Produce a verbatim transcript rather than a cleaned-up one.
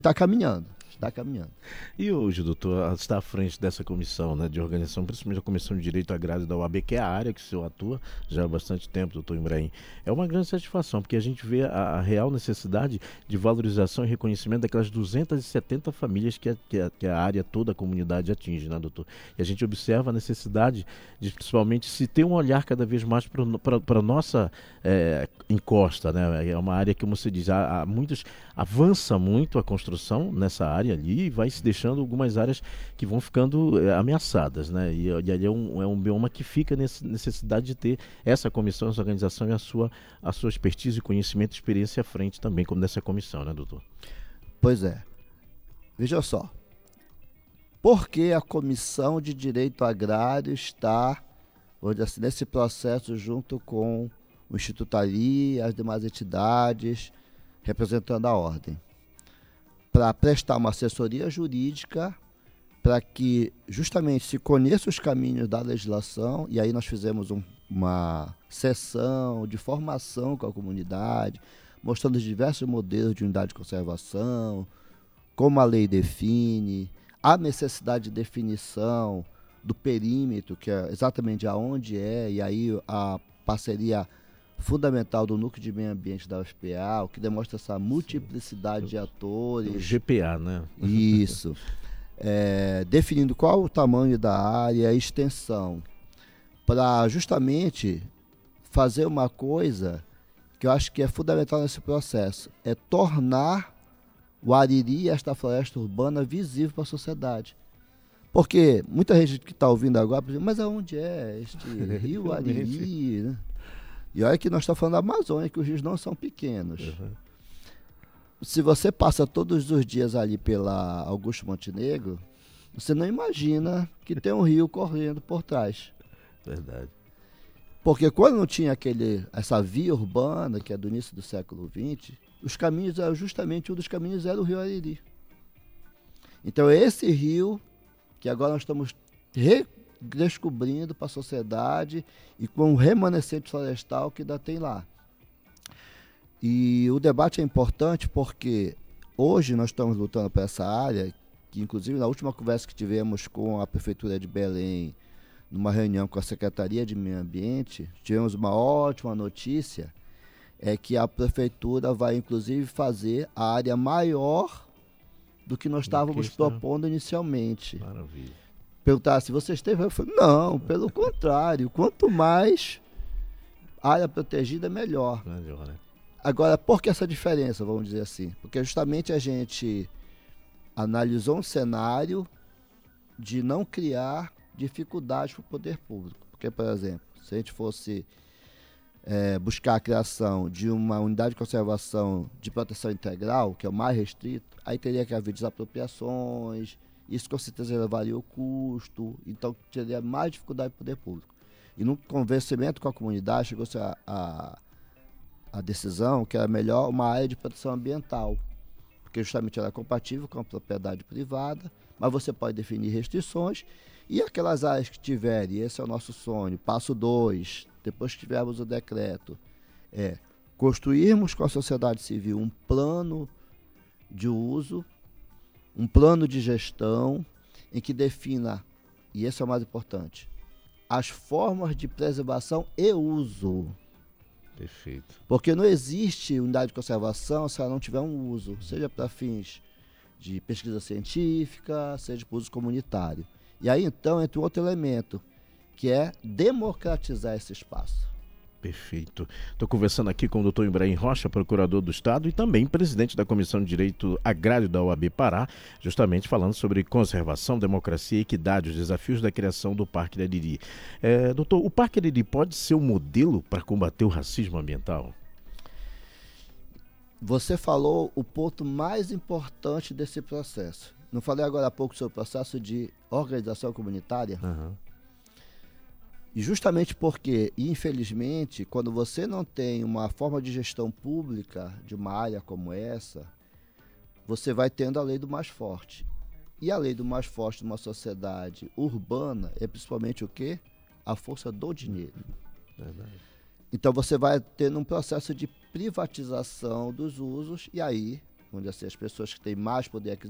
está caminhando, está caminhando. E hoje, doutor, está à frente dessa comissão, né, de organização, principalmente a Comissão de Direito Agrário da O A B, que é a área que o senhor atua já há bastante tempo, doutor Ibrahim. É uma grande satisfação, porque a gente vê a, a real necessidade de valorização e reconhecimento daquelas duzentas e setenta famílias que a, que a, que a área, toda a comunidade atinge, né, doutor? E a gente observa a necessidade de, principalmente, se ter um olhar cada vez mais para a nossa é, encosta, né? É uma área que, como você diz, há, há muitos, avança muito a construção nessa área ali e vai se deixando algumas áreas que vão ficando é, ameaçadas, né? E, e ali é um, é um bioma que fica nessa necessidade de ter essa comissão, essa organização e a sua, a sua expertise, conhecimento e experiência à frente também, como nessa comissão, né, doutor? Pois é. Veja só. Por que a Comissão de Direito Agrário está, vamos dizer assim, nesse processo junto com o Instituto Ali e as demais entidades representando a ordem? Para prestar uma assessoria jurídica para que justamente se conheça os caminhos da legislação, e aí nós fizemos um, uma sessão de formação com a comunidade, mostrando os diversos modelos de unidade de conservação, como a lei define, a necessidade de definição do perímetro, que é exatamente aonde é, e aí a parceria fundamental do Núcleo de Meio Ambiente da U F P A, o que demonstra essa multiplicidade Sim. de atores. O G P A, né? Isso. É, definindo qual o tamanho da área, a extensão, para justamente fazer uma coisa que eu acho que é fundamental nesse processo, é tornar o Ariri, esta floresta urbana, visível para a sociedade. Porque muita gente que está ouvindo agora, mas aonde é este rio Ariri, né? E olha que nós estamos falando da Amazônia, que os rios não são pequenos. Uhum. Se você passa todos os dias ali pela Augusto Montenegro, você não imagina que tem um rio correndo por trás. Verdade. Porque quando não tinha aquele, essa via urbana, que é do início do século vinte, os caminhos eram justamente, um dos caminhos era o rio Ariri. Então esse rio, que agora nós estamos redescobrindo para a sociedade e com o remanescente florestal que ainda tem lá. E o debate é importante porque hoje nós estamos lutando para essa área, que inclusive na última conversa que tivemos com a Prefeitura de Belém, numa reunião com a Secretaria de Meio Ambiente, tivemos uma ótima notícia, é que a Prefeitura vai inclusive fazer a área maior do que nós estávamos que propondo inicialmente. Maravilha. Perguntar se você esteve, eu falei, não, pelo contrário, quanto mais área protegida, melhor. Melhor, né? Agora, por que essa diferença, vamos dizer assim? Porque justamente a gente analisou um cenário de não criar dificuldades para o poder público. Porque, por exemplo, se a gente fosse é, buscar a criação de uma unidade de conservação de proteção integral, que é o mais restrito, aí teria que haver desapropriações, isso com certeza elevaria o custo, então teria mais dificuldade para o poder público. E no convencimento com a comunidade, chegou-se a, a a decisão que era melhor uma área de proteção ambiental, porque justamente ela é compatível com a propriedade privada, mas você pode definir restrições e aquelas áreas que tiverem, e esse é o nosso sonho, passo dois, depois que tivermos o decreto, é construirmos com a sociedade civil um plano de uso, um plano de gestão em que defina, e esse é o mais importante, as formas de preservação e uso. Perfeito. Porque não existe unidade de conservação se ela não tiver um uso, seja para fins de pesquisa científica, seja para uso comunitário. E aí então entra um outro elemento, que é democratizar esse espaço. Perfeito. Estou conversando aqui com o doutor Ibrahim Rocha, procurador do Estado e também presidente da Comissão de Direito Agrário da O A B Pará, justamente falando sobre conservação, democracia e equidade, os desafios da criação do Parque do Ariri. É, doutor, o Parque Ariri pode ser um modelo para combater o racismo ambiental? Você falou o ponto mais importante desse processo. Não falei agora há pouco sobre o processo de organização comunitária? Uhum. E justamente porque, infelizmente, quando você não tem uma forma de gestão pública de uma área como essa, você vai tendo a lei do mais forte. E a lei do mais forte numa sociedade urbana é principalmente o quê? A força do dinheiro. Verdade. Então você vai tendo um processo de privatização dos usos e aí vamos dizer assim, as pessoas que têm mais poder aquisitivo